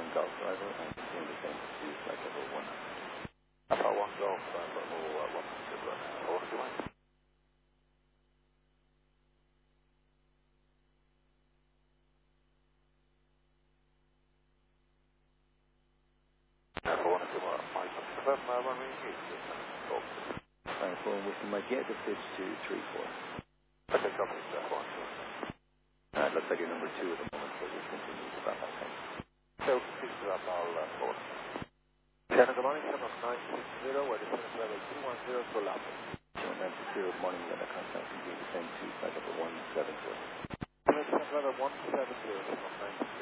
Golf driver and continue the same to flight level 1. Alpha 1 Golf, level 100 right now. Order to land. Alpha 1 to Mike, confirm runway engaged. Golf. Alright, full Whiskey Mike, yeah, just pitch 234. Okay, copy, Alpha 1 to Alright, looks like you're number 2 at the moment, so just continue to about that time. So, speak to that now, order. 10 in the morning, 71960, we're descending to level 210 to Lambda. 290, morning, weather contact, continue the same to flight level 170. Descend level 170, 719.